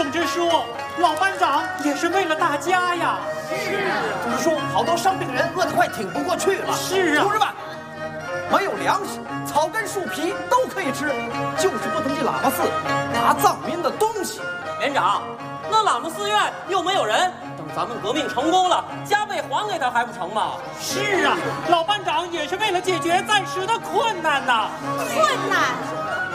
总之说，老班长也是为了大家呀。 是啊，就是说好多伤病人饿得快挺不过去了。 是啊， 同志们，没有粮食，草根树皮都可以吃，就是不能去喇嘛寺拿藏民的东西。 连长，那喇嘛寺院又没有人，等咱们革命成功了，加倍还给他还不成吗？ 是啊，老班长也是为了解决暂时的困难呐。 困难